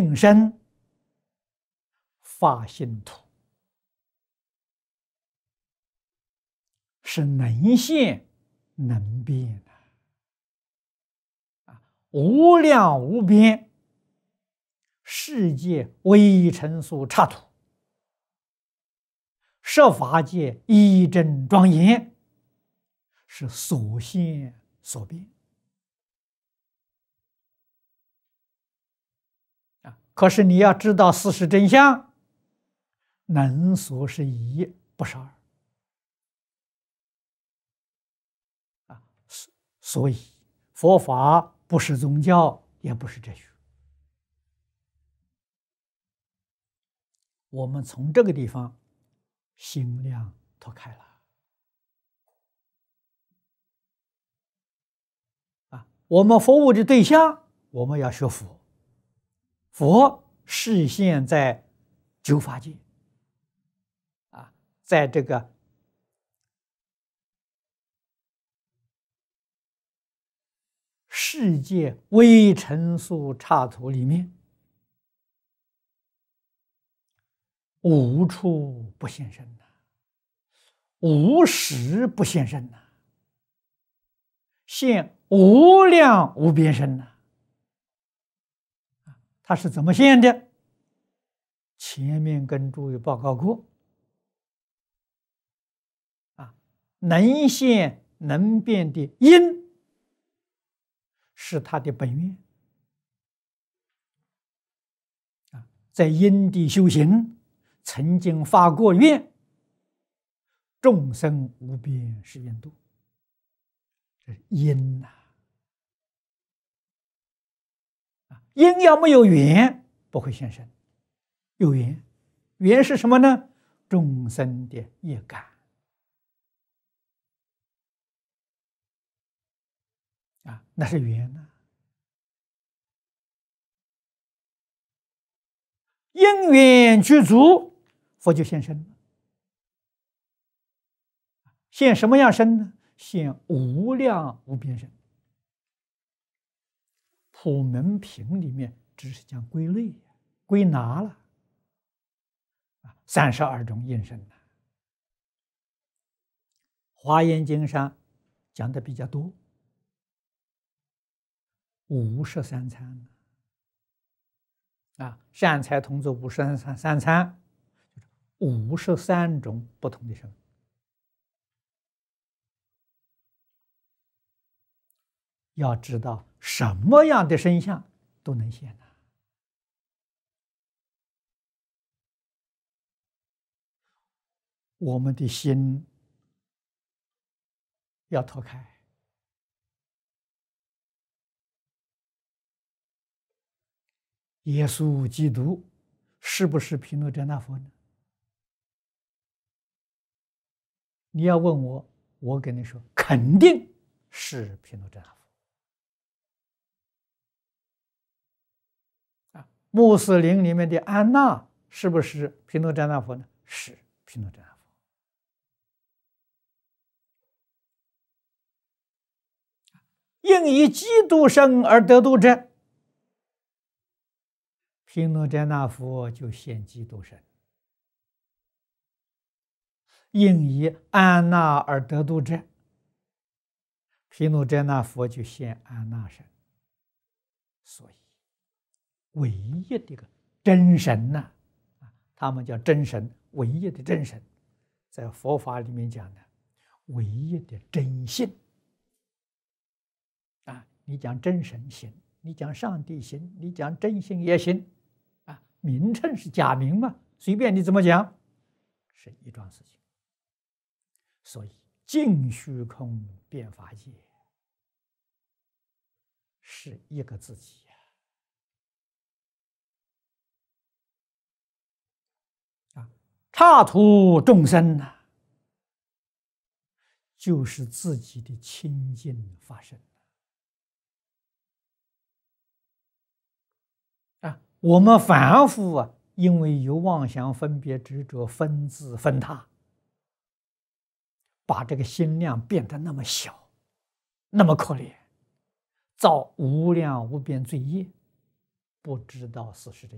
应身发心图，是能现能变的无量无边世界微尘俗刹土，设法界一真庄严，是所现所变可是你要知道事实真相，能所是一，不是二所以佛法不是宗教，也不是哲学。我们从这个地方心量脱开了我们服务的对象，我们要学佛，佛示现在九法界在这个世界微尘俗刹土里面，无处不现身无时不现身现无量无边身它是怎么现的？前面跟诸位报告过能现能变的因是它的本愿在因地修行，曾经发过愿，众生无边誓愿度，这是因因要没有缘，不会现身。有缘，缘是什么呢？众生的业感那是缘因缘具足，佛就现身了。现什么样身呢？现无量无边身。普门品里面只是讲归类归纳了32种应身华严经上讲的比较多，53参善财童子53参，53种不同的身。要知道什么样的身相都能现我们的心要脱开。耶稣基督是不是毗卢遮那佛呢？你要问我，我跟你说，肯定是毗卢遮那佛。穆斯林里面的安娜是不是毗卢遮那佛呢？是毗卢遮那佛。应以基督身而得度者，毗卢遮那佛就现基督身；应以安娜而得度者，毗卢遮那佛就现安娜身。所以唯一的个真神他们叫真神，唯一的真神，在佛法里面讲的唯一的真性你讲真神行，你讲上帝行，你讲真性也行名称是假名嘛，随便你怎么讲，是一桩事情。所以尽虚空遍法界是一个自己刹土众生就是自己的清净法身我们凡夫因为有妄想分别执着分自分他，把这个心量变得那么小，那么可怜，造无量无边罪业，不知道事实的